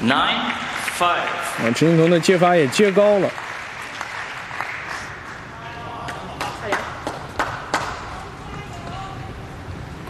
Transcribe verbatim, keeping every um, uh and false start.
nine five。 啊，陈靖童的接发也接高了。